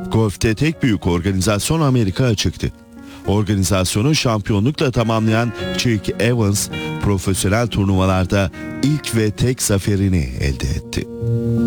Golf'te tek büyük organizasyon Amerika açıktı. Organizasyonu şampiyonlukla tamamlayan Chick Evans, profesyonel turnuvalarda ilk ve tek zaferini elde etti.